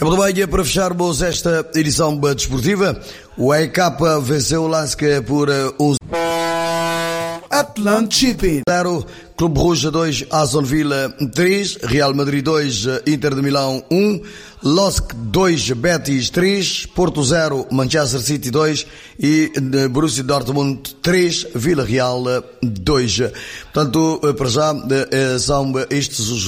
É muito bem, para fecharmos esta edição desportiva, o EK venceu o Lask por 11 Atlantic 0, Clube Rouge 2, Aston Villa 3, Real Madrid 2, Inter de Milão 1, LOSC 2, Betis 3, Porto 0, Manchester City 2 e Borussia Dortmund 3, Vila Real 2. Portanto, para já são estes os